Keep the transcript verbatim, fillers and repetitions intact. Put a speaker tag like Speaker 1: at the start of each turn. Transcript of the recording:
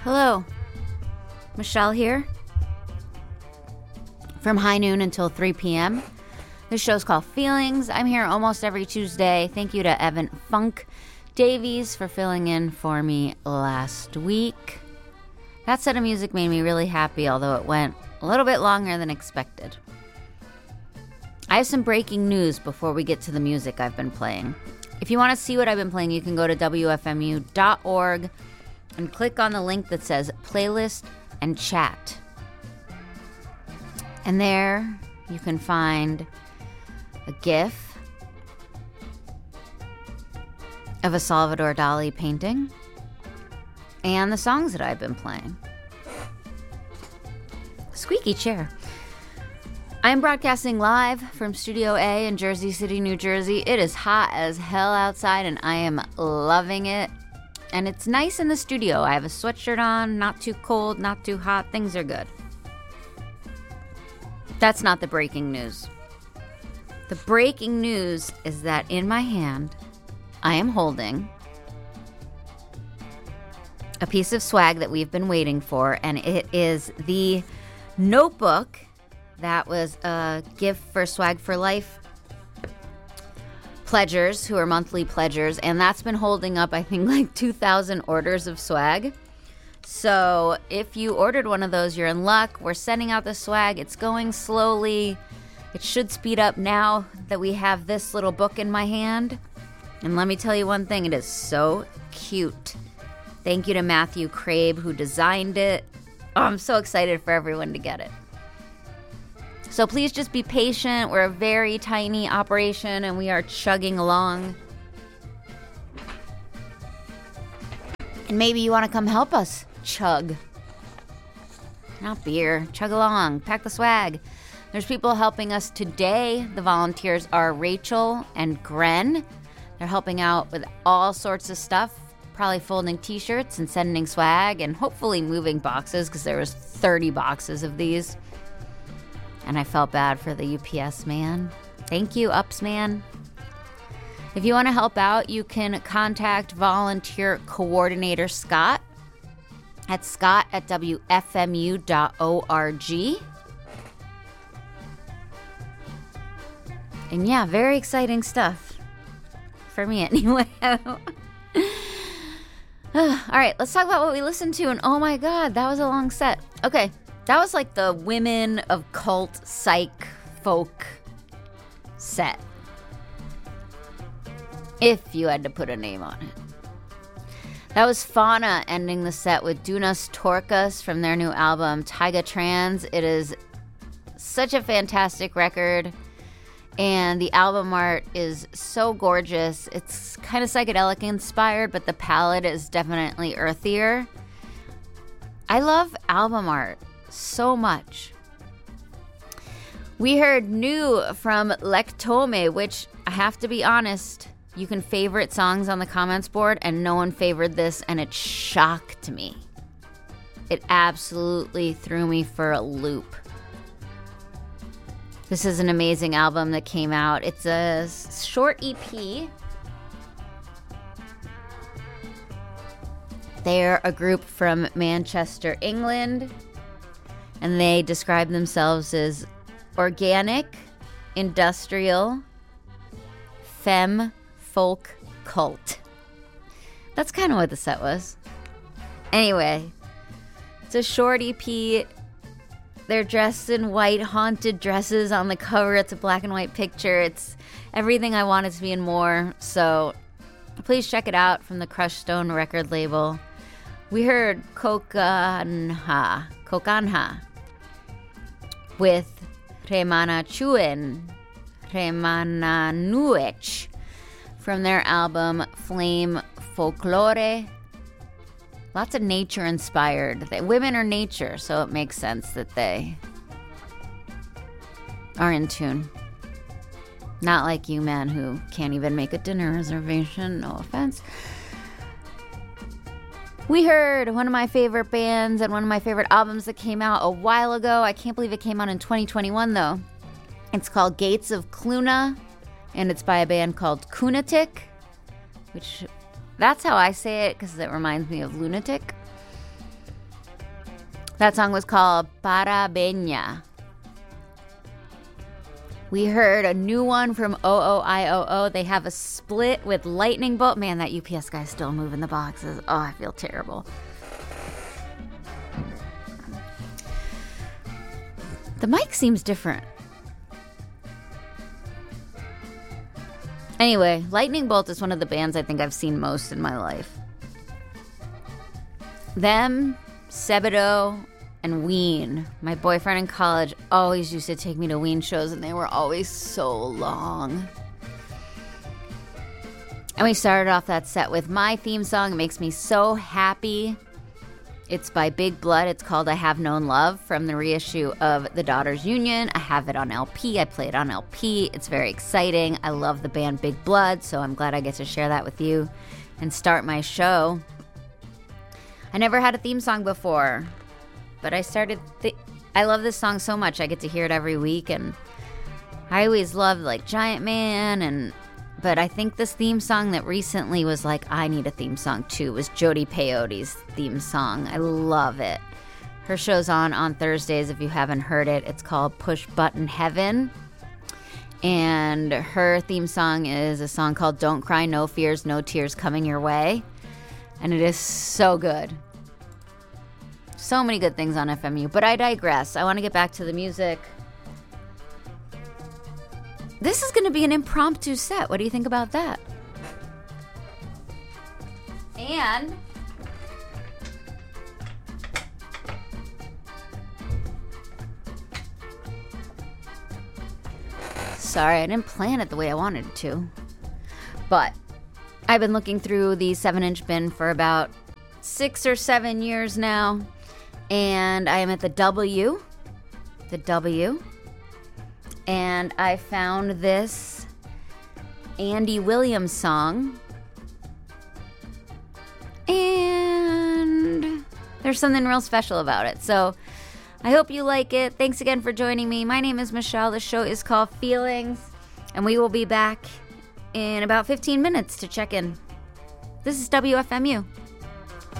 Speaker 1: Hello, Michelle here from high noon until three p.m. This show's called Feelings. I'm here almost every Tuesday. Thank you to Evan Funk Davies for filling in for me last week. That set of music made me really happy, although it went a little bit longer than expected. I have some breaking news before we get to the music I've been playing. If you want to see what I've been playing, you can go to W F M U dot org and click on the link that says Playlist and Chat. And there you can find a GIF of a Salvador Dali painting and the songs that I've been playing. Squeaky chair. I'm broadcasting live from Studio A in Jersey City, New Jersey. It is hot as hell outside and I am loving it. And it's nice in the studio. I have a sweatshirt on, not too cold, not too hot. Things are good. That's not the breaking news. The breaking news is that in my hand, I am holding a piece of swag that we've been waiting for, and it is the notebook that was a gift for Swag for Life pledgers who are monthly pledgers, and that's been holding up, I think, like two thousand orders of swag. So if you ordered one of those, you're in luck. We're sending out the swag. It's going slowly. It should speed up now that we have this little book in my hand. And let me tell you one thing, it is so cute. Thank you to Matthew Crabe who designed it. Oh, I'm so excited for everyone to get it. So please just be patient. We're a very tiny operation and we are chugging along. And maybe you want to come help us chug. Not beer. Chug along. Pack the swag. There's people helping us today. The volunteers are Rachel and Gren. They're helping out with all sorts of stuff. Probably folding t-shirts and sending swag and hopefully moving boxes because there was thirty boxes of these. And I felt bad for the U P S man. Thank you, Ups man. If you want to help out, you can contact volunteer coordinator Scott at scott at W F M U dot org. And yeah, very exciting stuff. For me anyway. All right, let's talk about what we listened to. And oh my God, that was a long set. Okay. That was like the women of cult, psych, folk set. If you had to put a name on it. That was Fauna ending the set with Dunas Torkas from their new album, Taiga Trans. It is such a fantastic record. And the album art is so gorgeous. It's kind of psychedelic inspired, but the palette is definitely earthier. I love album art so much. We heard New from Lectome, which I have to be honest, you can favorite songs on the comments board and no one favored this and it shocked me. It absolutely threw me for a loop. This is an amazing album that came out. It's a short E P. They're a group from Manchester, England. And they describe themselves as organic, industrial, femme, folk, cult. That's kind of what the set was. Anyway, it's a short E P. They're dressed in white haunted dresses on the cover. It's a black and white picture. It's everything I wanted to be and more. So please check it out from the Crushed Stone record label. We heard Kokanha. Kokanha. With Remana Chuen, Remana Nuech, from their album Flame Folklore. Lots of nature inspired. They, women are nature, so it makes sense that they are in tune. Not like you men who can't even make a dinner reservation, no offense. We heard one of my favorite bands and one of my favorite albums that came out a while ago. I can't believe it came out in twenty twenty-one, though. It's called Gates of Cluna, and it's by a band called Kunatic, which, that's how I say it, because it reminds me of lunatic. That song was called Parabéns. We heard a new one from O O I O O. They have a split with Lightning Bolt. Man, that U P S guy's still moving the boxes. Oh, I feel terrible. The mic seems different. Anyway, Lightning Bolt is one of the bands I think I've seen most in my life. Them, Sebadoh, and Ween. My boyfriend in college always used to take me to Ween shows, and they were always so long. And we started off that set with my theme song. It makes me so happy. It's by Big Blood. It's called I Have Known Love from the reissue of The Daughters Union. I have it on L P. I play it on L P. It's very exciting. I love the band Big Blood, so I'm glad I get to share that with you and start my show. I never had a theme song before. But I started, th- I love this song so much. I get to hear it every week, and I always loved, like, Giant Man, and, but I think this theme song that recently was like, I need a theme song, too, was Jody Peyote's theme song. I love it. Her show's on on Thursdays, if you haven't heard it. It's called Push Button Heaven, and her theme song is a song called Don't Cry, No Fears, No Tears Coming Your Way, and it is so good. So many good things on F M U, but I digress. I want to get back to the music. This is going to be an impromptu set. What do you think about that? And sorry, I didn't plan it the way I wanted it to. But I've been looking through the seven inch bin for about six or seven years now. And I am at the W, the W, and I found this Andy Williams song, and there's something real special about it. So I hope you like it. Thanks again for joining me. My name is Michelle. The show is called Feelings, and we will be back in about fifteen minutes to check in. This is W F M U.